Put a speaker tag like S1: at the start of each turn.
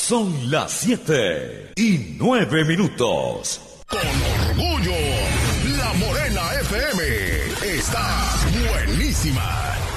S1: Son las 7:09.
S2: Con orgullo, La Morena FM está buenísima.